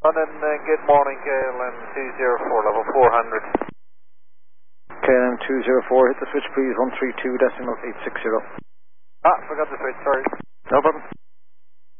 London, good morning, KLM 204, level 400. KLM 204, hit the switch please, 132.860. Forgot the switch, sorry. No problem.